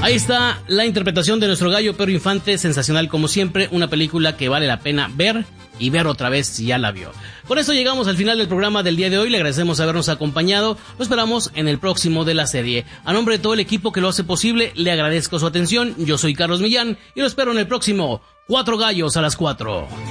Ahí está la interpretación de nuestro gallo Pedro Infante, sensacional como siempre, una película que vale la pena ver y ver otra vez si ya la vio. Con eso llegamos al final del programa del día de hoy, le agradecemos habernos acompañado, lo esperamos en el próximo de la serie. A nombre de todo el equipo que lo hace posible, le agradezco su atención, yo soy Carlos Millán y lo espero en el próximo 4 Gallos a las 4.